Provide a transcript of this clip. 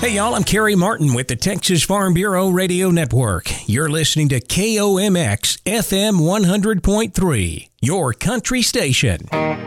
Hey y'all, I'm Kerry Martin with the Texas Farm Bureau Radio Network. You're listening to KOMX FM 100.3, your country station.